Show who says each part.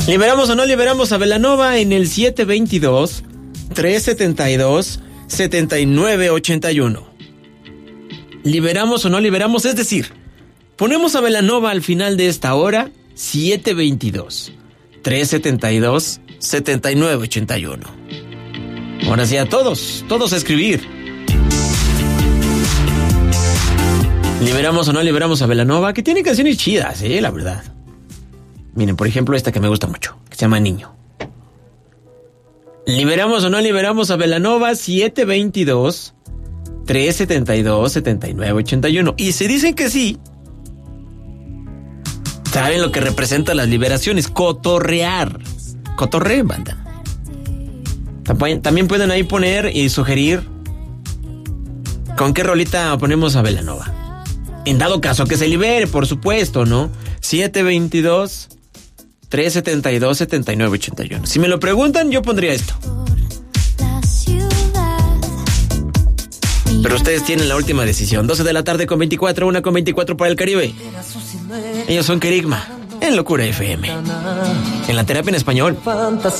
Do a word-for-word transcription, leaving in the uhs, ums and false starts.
Speaker 1: ¿Liberamos o no liberamos a Belanova en el siete veintidós, trescientos setenta y dos, setenta y nueve ochenta y uno? ¿Liberamos o no liberamos? Es decir, ponemos a Belanova al final de esta hora, siete veintidós, trescientos setenta y dos, setenta y nueve ochenta y uno. Ahora sí, a todos, todos a escribir. ¿Liberamos o no liberamos a Belanova? Que tiene canciones chidas, eh, la verdad. Miren, por ejemplo, esta que me gusta mucho, que se llama Niño. ¿Liberamos o no liberamos a Belanova? siete veintidós, trescientos setenta y dos, setenta y nueve ochenta y uno. Y si dicen que sí, ¿saben lo que representan las liberaciones? Cotorrear. Cotorreen, banda. También pueden ahí poner y sugerir con qué rolita ponemos a Belanova. En dado caso que se libere, por supuesto, ¿no? siete veintidós, trescientos setenta y dos, setenta y nueve ochenta y uno. Si me lo preguntan, yo pondría esto. Pero ustedes tienen la última decisión. doce de la tarde con veinticuatro, una con veinticuatro para el Caribe. Ellos son Kerigma, en Locura F M. En la terapia en español.